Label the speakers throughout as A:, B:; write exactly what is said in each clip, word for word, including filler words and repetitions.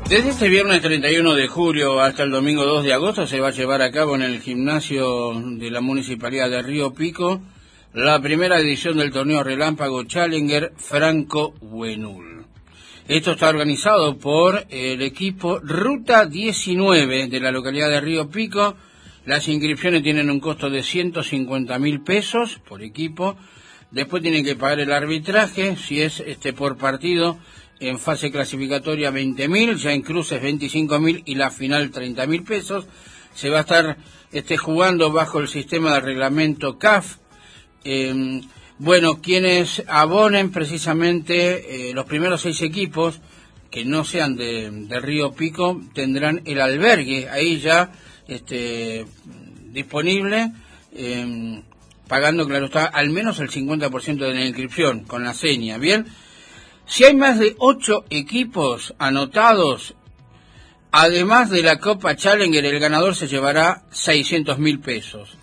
A: Desde este viernes treinta y uno de julio hasta el domingo dos de agosto se va a llevar a cabo en el gimnasio de la Municipalidad de Río Pico la primera edición del torneo Relámpago Challenger Franco Huenul. Esto está organizado por el equipo Ruta diecinueve de la localidad de Río Pico. Las inscripciones tienen un costo de ciento cincuenta mil pesos por equipo. Después tienen que pagar el arbitraje, si es este por partido. En fase clasificatoria veinte mil, ya en cruces veinticinco mil y la final treinta mil pesos. Se va a estar este, jugando bajo el sistema de reglamento C A F. Eh, bueno, quienes abonen precisamente eh, los primeros seis equipos que no sean de, de Río Pico tendrán el albergue ahí ya este, disponible, eh, pagando, claro está, al menos el cincuenta por ciento de la inscripción con la seña, ¿bien? Si hay más de ocho equipos anotados, además de la Copa Challenger, el ganador se llevará seiscientos mil pesos.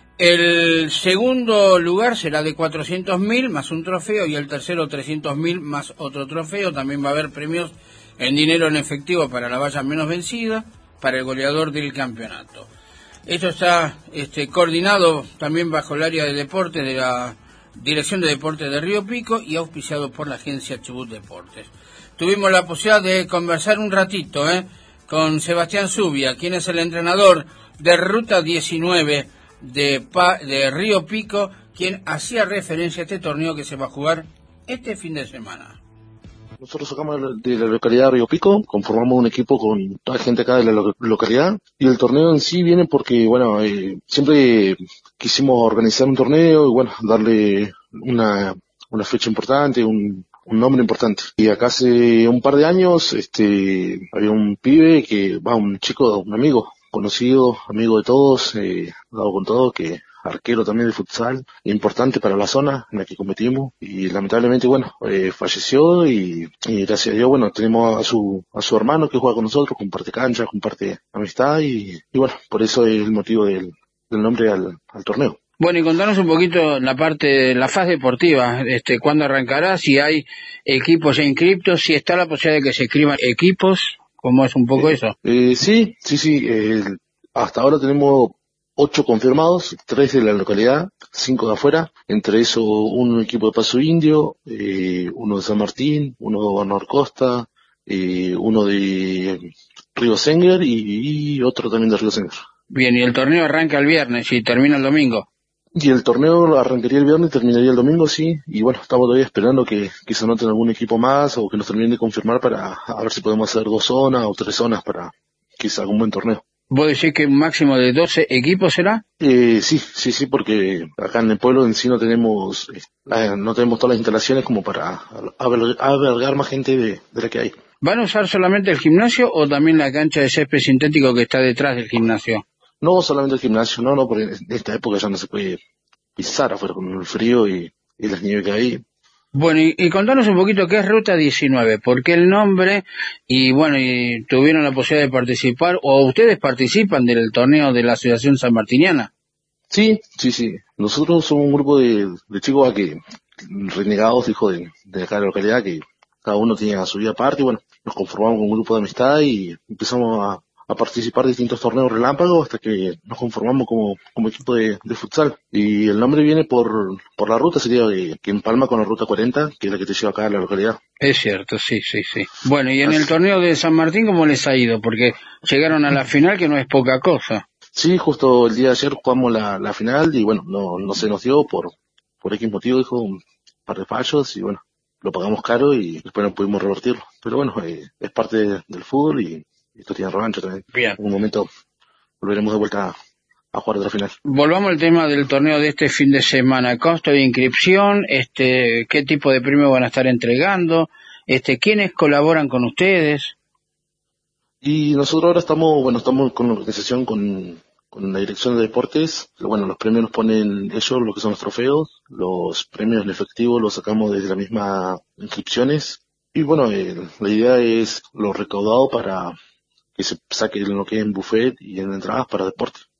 A: El segundo lugar será de cuatrocientos mil más un trofeo y el tercero trescientos mil más otro trofeo. También va a haber premios en dinero en efectivo para la valla menos vencida, para el goleador del campeonato. Esto está este, coordinado también bajo el área de deportes de la Dirección de Deportes de Río Pico y auspiciado por la agencia Chubut Deportes. Tuvimos la posibilidad de conversar un ratito ¿eh? con Sebastián Zubia, quien es el entrenador de Ruta diecinueve de, pa, de Río Pico, quien hacía referencia a este torneo que se va a jugar este fin de semana.
B: Nosotros sacamos de la localidad de Río Pico, conformamos un equipo con toda la gente acá de la lo- localidad, y el torneo en sí viene porque, bueno, eh, siempre quisimos organizar un torneo y, bueno, darle una, una fecha importante, un, un nombre importante. Y acá hace un par de años, este, había un pibe que, va, un chico, un amigo, conocido, amigo de todos, eh, dado con todo, que arquero también de futsal, importante para la zona en la que competimos, y lamentablemente, bueno, eh, falleció y, y gracias a Dios, bueno, tenemos a su a su hermano que juega con nosotros, comparte cancha, comparte amistad y, y bueno, por eso es el motivo del, del nombre al, al torneo.
A: Bueno, y contanos un poquito la parte de la fase deportiva, este, cuándo arrancará, si hay equipos ya inscriptos, si está la posibilidad de que se escriban equipos, ¿cómo es un poco
B: Eh,
A: eso?
B: eh, sí, sí, sí, eh, hasta ahora tenemos ocho confirmados, tres de la localidad, cinco de afuera, entre eso un equipo de Paso Indio, eh, uno de San Martín, uno de Norcosta, eh, uno de Río Senger y, y otro también de Río Senger.
A: Bien, y el torneo arranca el viernes y termina el domingo.
B: Y el torneo arrancaría el viernes y terminaría el domingo, sí, y bueno, estamos todavía esperando que, que se anoten algún equipo más o que nos terminen de confirmar para a ver si podemos hacer dos zonas o tres zonas para que se haga un buen torneo.
A: ¿Vos decís que un máximo de doce equipos será?
B: Eh, sí, sí, sí, porque acá en el pueblo en sí no tenemos, eh, no tenemos todas las instalaciones como para albergar, albergar más gente de, de la que hay.
A: ¿Van a usar solamente el gimnasio o también la cancha de césped sintético que está detrás del gimnasio?
B: No solamente el gimnasio, no, no, porque en esta época ya no se puede pisar afuera con el frío y, y las nieves que hay.
A: Bueno, y, y contanos un poquito qué es Ruta diecinueve, por qué el nombre, y bueno, y tuvieron la posibilidad de participar, o ustedes participan del torneo de la Asociación Sanmartiniana.
B: Sí, sí, sí. Nosotros somos un grupo de, de chicos a que, renegados, hijos de, de acá de la localidad, que cada uno tenía su vida aparte, y bueno, nos conformamos con un grupo de amistad y empezamos a, a participar de distintos torneos relámpagos hasta que nos conformamos como, como equipo de, de futsal. Y el nombre viene por, por la ruta, sería de, que empalma con la ruta cuarenta, que es la que te lleva acá a la localidad.
A: Es cierto, sí, sí, sí. Bueno, y en
B: Así.
A: el torneo de San Martín, ¿cómo les ha ido? Porque llegaron a la final, que no es poca cosa.
B: Sí, justo el día de ayer jugamos la, la final y bueno, no, no se nos dio por, por X motivo, dijo, un par de fallos y bueno, lo pagamos caro y después no pudimos revertirlo. Pero bueno, eh, es parte de- del fútbol y esto tiene revancha también.
A: Bien.
B: En un momento volveremos de vuelta a, a jugar otra final.
A: Volvamos al tema del torneo de este fin de semana. Costo de inscripción, este, qué tipo de premios van a estar entregando, este, quiénes colaboran con ustedes.
B: Y nosotros ahora estamos, bueno, estamos con la organización con, con la dirección de deportes. Bueno, los premios los ponen ellos, lo que son los trofeos. Los premios en efectivo los sacamos desde la misma inscripciones. Y bueno, eh, la idea es lo recaudado para que se saque lo que es en buffet y en entradas para deporte.